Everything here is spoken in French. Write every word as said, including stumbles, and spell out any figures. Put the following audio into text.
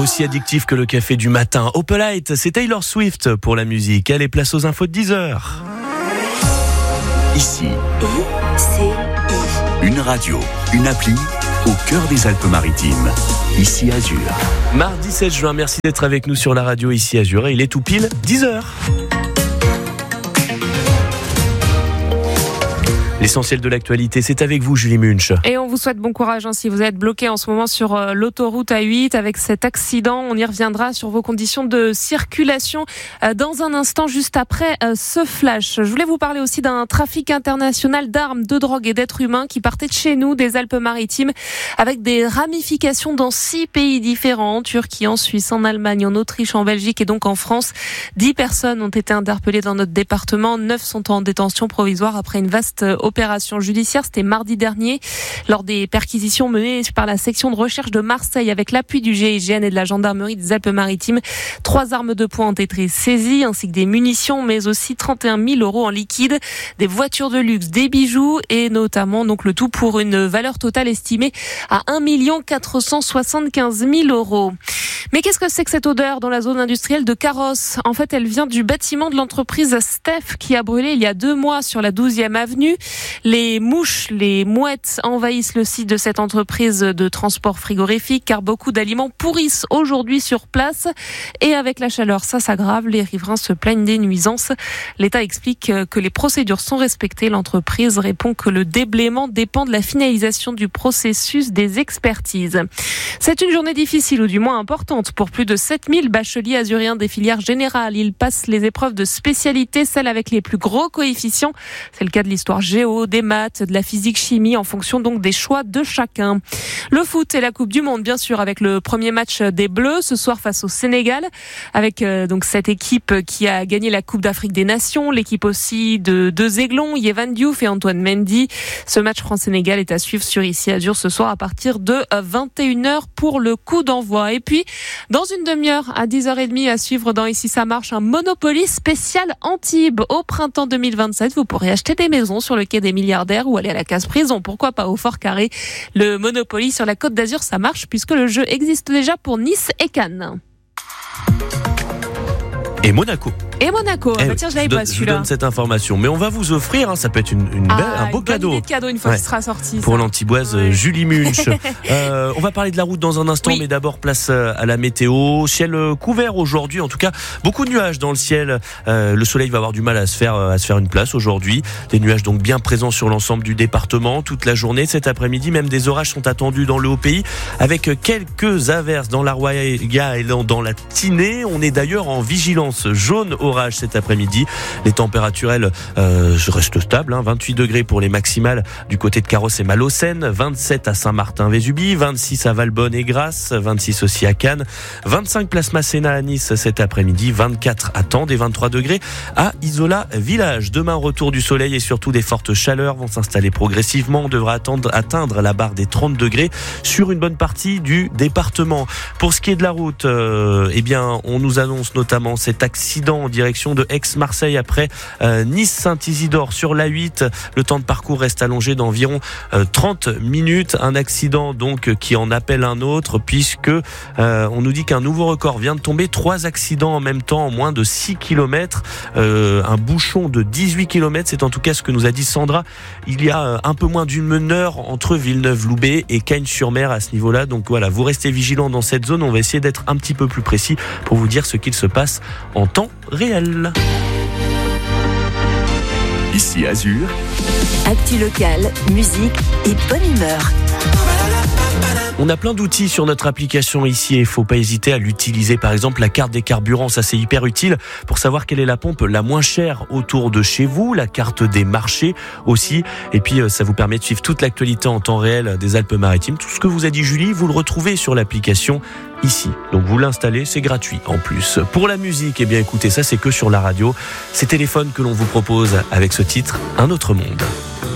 Aussi addictif que le café du matin. Opalite, c'est Taylor Swift pour la musique. Elle est place aux infos de dix heures. Ici, I C I. une radio, une appli au cœur des Alpes-Maritimes. Ici Azur. Mardi sept juin, merci d'être avec nous sur la radio Ici Azur. Et il est tout pile dix heures. L'essentiel de l'actualité, c'est avec vous, Julie Munch. Et on vous souhaite bon courage hein, si vous êtes bloqué en ce moment sur euh, l'autoroute A huit avec cet accident. On y reviendra sur vos conditions de circulation euh, dans un instant, juste après euh, ce flash. Je voulais vous parler aussi d'un trafic international d'armes, de drogue et d'êtres humains qui partait de chez nous, des Alpes-Maritimes, avec des ramifications dans six pays différents, en Turquie, en Suisse, en Allemagne, en Autriche, en Belgique et donc en France. Dix personnes ont été interpellées dans notre département. Neuf sont en détention provisoire après une vaste opération. Opération judiciaire, c'était mardi dernier, lors des perquisitions menées par la section de recherche de Marseille avec l'appui du G I G N et de la gendarmerie des Alpes-Maritimes. Trois armes de poing ont été saisies, ainsi que des munitions, mais aussi trente et un mille euros en liquide, des voitures de luxe, des bijoux et notamment donc le tout pour une valeur totale estimée à un million quatre cent soixante-quinze mille euros. Mais qu'est-ce que c'est que cette odeur dans la zone industrielle de Carrosse ? En fait, elle vient du bâtiment de l'entreprise Steph qui a brûlé il y a deux mois sur la douzième avenue. Les mouches, les mouettes envahissent le site de cette entreprise de transport frigorifique car beaucoup d'aliments pourrissent aujourd'hui sur place. Et avec la chaleur, ça s'aggrave. Les riverains se plaignent des nuisances. L'État explique que les procédures sont respectées. L'entreprise répond que le déblaiement dépend de la finalisation du processus des expertises. C'est une journée difficile ou du moins importante pour plus de sept mille bacheliers azuriens des filières générales. Ils passent les épreuves de spécialité, celles avec les plus gros coefficients. C'est le cas de l'histoire géo, des maths, de la physique-chimie, en fonction donc des choix de chacun. Le foot et la Coupe du Monde, bien sûr, avec le premier match des Bleus ce soir face au Sénégal, avec euh, donc cette équipe qui a gagné la Coupe d'Afrique des Nations, l'équipe aussi de deux Aiglons, Yehvan Diouf et Antoine Mendy. Ce match France-Sénégal est à suivre sur Ici Azur ce soir à partir de vingt et une heures pour le coup d'envoi. Et puis, dans une demi-heure, à dix heures trente, à suivre dans Ici ça marche, un Monopoly spécial Antibes. Au printemps deux mille vingt-sept, vous pourrez acheter des maisons sur le quai des milliardaires ou aller à la casse-prison. Pourquoi pas au Fort Carré. Le Monopoly sur la Côte d'Azur, ça marche puisque le jeu existe déjà pour Nice et Cannes. Et Monaco. Et Monaco. Eh, bah tiens, je l'avais je pas donne, celui-là. Je donne cette information. Mais on va vous offrir, hein, ça peut être une, une ah, belle, un beau une cadeau. Bonne idée de cadeau une fois ouais. qu'il sera sorti. Pour ça. l'antiboise ouais. Julie Munch. euh, on va parler de la route dans un instant, oui. mais d'abord place à la météo. Ciel couvert aujourd'hui, en tout cas beaucoup de nuages dans le ciel. Euh, le soleil va avoir du mal à se faire à se faire une place aujourd'hui. Des nuages donc bien présents sur l'ensemble du département toute la journée. Cet après-midi, même des orages sont attendus dans le Haut-Pays, avec quelques averses dans l'Arroya et dans la Tinée. On est d'ailleurs en vigilance jaune orage cet après-midi. Les températures, elles, euh, restent stables. Hein, vingt-huit degrés pour les maximales du côté de Carrosse et Malocène, vingt-sept à Saint-Martin-Vésubie, vingt-six à Valbonne et Grasse, vingt-six aussi à Cannes, vingt-cinq place Masséna à Nice cet après-midi, vingt-quatre à Tende et vingt-trois degrés à Isola Village. Demain, retour du soleil et surtout des fortes chaleurs vont s'installer progressivement. On devra attendre, atteindre la barre des trente degrés sur une bonne partie du département. Pour ce qui est de la route, euh, eh bien, on nous annonce notamment cet accident en direction de Aix-Marseille après euh, Nice-Saint-Isidore sur l'A huit. Le temps de parcours reste allongé d'environ euh, trente minutes. Un accident donc qui en appelle un autre puisque euh, on nous dit qu'un nouveau record vient de tomber. Trois accidents en même temps en moins de six kilomètres. Euh, un bouchon de dix-huit kilomètres. C'est en tout cas ce que nous a dit Sandra. Il y a euh, un peu moins d'une heure entre Villeneuve-Loubet et Cagnes-sur-Mer à ce niveau-là. Donc voilà, vous restez vigilants dans cette zone. On va essayer d'être un petit peu plus précis pour vous dire ce qu'il se passe en temps réel. Ici Azur. Actu locale, musique et bonne humeur. On a plein d'outils sur notre application ici et il ne faut pas hésiter à l'utiliser. Par exemple, la carte des carburants, ça c'est hyper utile pour savoir quelle est la pompe la moins chère autour de chez vous. La carte des marchés aussi. Et puis, ça vous permet de suivre toute l'actualité en temps réel des Alpes-Maritimes. Tout ce que vous a dit Julie, vous le retrouvez sur l'application ici. Donc vous l'installez, c'est gratuit en plus. Pour la musique, eh bien écoutez, ça c'est que sur la radio. C'est Téléphone que l'on vous propose avec ce titre, Un autre monde.